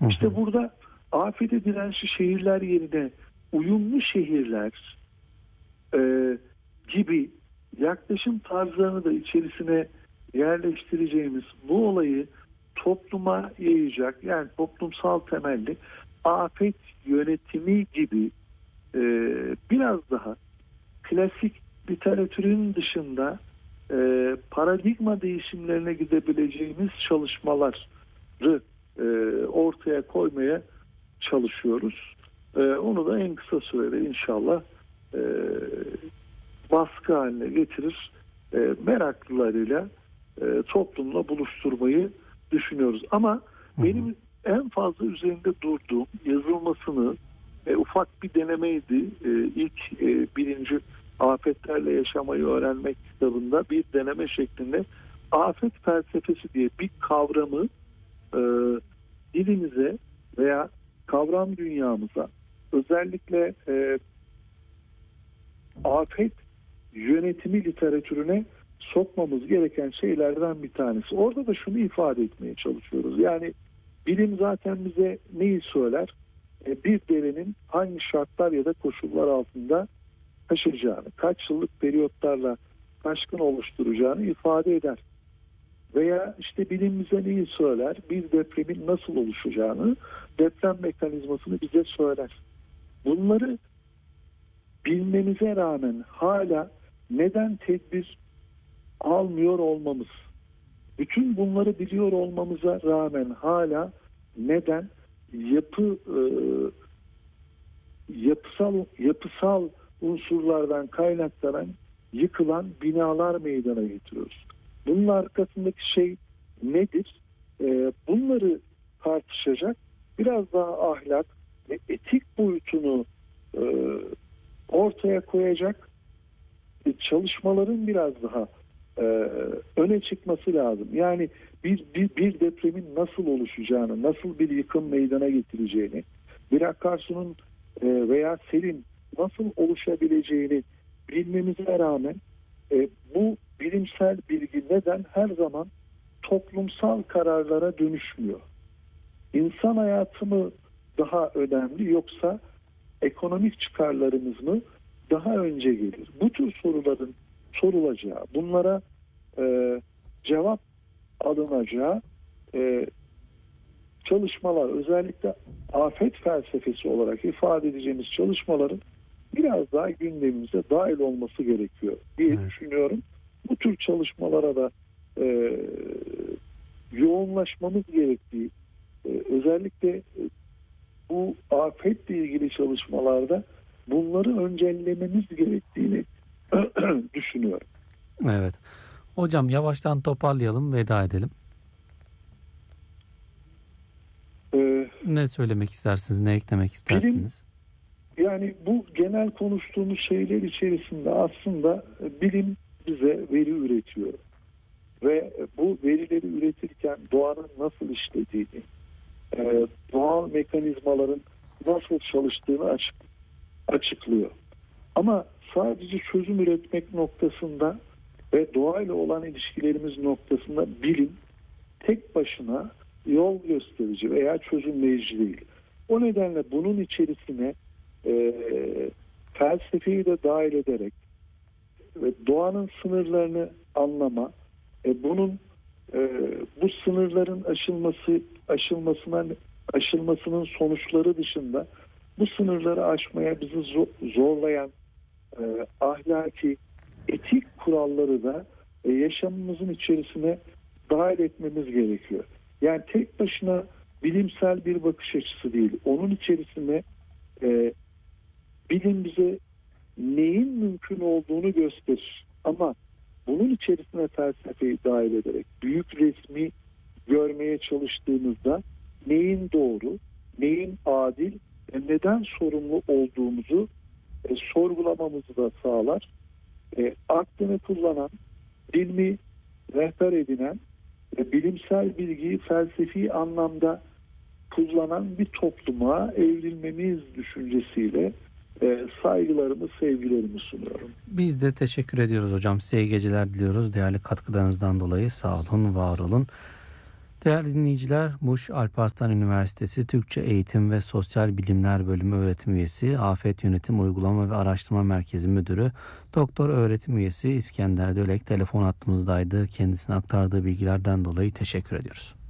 Hı hı. İşte burada afete dirençli şehirler yerine uyumlu şehirler e, gibi yaklaşım tarzlarını da içerisine yerleştireceğimiz bu olayı topluma yayacak, yani toplumsal temelli afet yönetimi gibi e, biraz daha klasik literatürün dışında paradigma değişimlerine gidebileceğimiz çalışmaları ortaya koymaya çalışıyoruz. Onu da en kısa sürede inşallah e, baskı haline getirir, meraklılarıyla toplumla buluşturmayı düşünüyoruz. Ama benim en fazla üzerinde durduğum, yazılmasını ufak bir denemeydi. İlk birinci afetlerle yaşamayı öğrenmek kitabında bir deneme şeklinde afet felsefesi diye bir kavramı e, dilimize veya kavram dünyamıza, özellikle afet yönetimi literatürüne sokmamız gereken şeylerden bir tanesi. Orada da şunu ifade etmeye çalışıyoruz. Yani bilim zaten bize neyi söyler? Bir derenin hangi şartlar ya da koşullar altında taşıyacağını, kaç yıllık periyotlarla taşkın oluşturacağını ifade eder. Veya işte bilim bize neyi söyler? Bir depremin nasıl oluşacağını, deprem mekanizmasını bize söyler. Bunları bilmemize rağmen hala neden tedbir almıyor olmamız, bütün bunları biliyor olmamıza rağmen hala neden yapısal unsurlardan kaynaklanan yıkılan binalar meydana getiriyoruz? Bunun arkasındaki şey nedir? Bunları tartışacak, biraz daha ahlak ve etik boyutunu ortaya koyacak çalışmaların biraz daha öne çıkması lazım. Yani bir depremin nasıl oluşacağını, nasıl bir yıkım meydana getireceğini, bir akarsunun veya selin nasıl oluşabileceğini bilmemize rağmen bu bilimsel bilgi neden her zaman toplumsal kararlara dönüşmüyor? İnsan hayatı mı daha önemli, yoksa ekonomik çıkarlarımız mı daha önce gelir? Bu tür soruların sorulacağı, bunlara cevap alınacağı çalışmalar, özellikle afet felsefesi olarak ifade edeceğimiz çalışmaların biraz daha gündemimize dahil olması gerekiyor diye düşünüyorum. Bu tür çalışmalara da yoğunlaşmamız gerektiği, özellikle bu afetle ilgili çalışmalarda bunları öncelememiz gerektiğini düşünüyorum. Evet. Hocam yavaştan toparlayalım, veda edelim. Ne söylemek istersiniz, ne eklemek istersiniz? Yani bu genel konuştuğumuz şeyler içerisinde aslında bilim bize veri üretiyor. Ve bu verileri üretirken doğanın nasıl işlediğini, doğal mekanizmaların nasıl çalıştığını açıklıyor. Ama sadece çözüm üretmek noktasında ve doğayla olan ilişkilerimiz noktasında bilim tek başına yol gösterici veya çözümleyici değil. O nedenle bunun içerisine felsefeyi de dahil ederek ve doğanın sınırlarını anlama, bu sınırların aşılmasının sonuçları dışında bu sınırları aşmaya bizi zorlayan ahlaki, etik kuralları da yaşamımızın içerisine dahil etmemiz gerekiyor. Yani tek başına bilimsel bir bakış açısı değil. Onun içerisinde bilim bize neyin mümkün olduğunu gösterir. Ama bunun içerisine felsefeyi dahil ederek büyük resmi görmeye çalıştığımızda neyin doğru, neyin adil ve neden sorumlu olduğumuzu sorgulamamızı da sağlar. Aklını kullanan, ilmi rehber edinen ve bilimsel bilgiyi felsefi anlamda kullanan bir topluma evrilmemiz düşüncesiyle saygılarımı, sevgilerimi sunuyorum. Biz de teşekkür ediyoruz hocam. Size iyi geceler diliyoruz. Değerli katkılarınızdan dolayı sağ olun, var olun. Değerli dinleyiciler, Muş Alparslan Üniversitesi Türkçe Eğitim ve Sosyal Bilimler Bölümü öğretim üyesi, Afet Yönetim Uygulama ve Araştırma Merkezi Müdürü, Doktor öğretim üyesi İskender Dölek telefon hattımızdaydı. Kendisine aktardığı bilgilerden dolayı teşekkür ediyoruz.